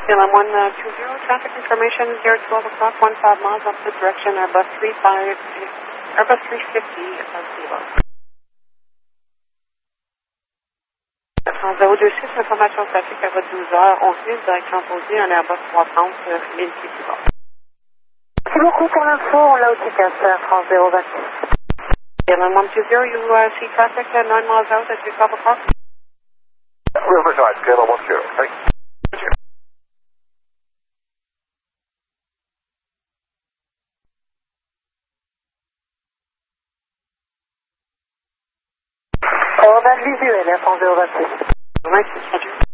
KLM120, traffic information 012 o'clock, 15 miles opposite direction, Airbus 350, zero. France 026, information trafic à votre 12h11, direction opposée, un Airbus 330, 1000 pieds plus bas. Merci beaucoup pour l'info, on l'a au ticket, France 026. KLM120, you see traffic 9 miles out at 12 o'clock? Riverside, KLM120, thank you. On a le visuel, France 026. Merci, salut.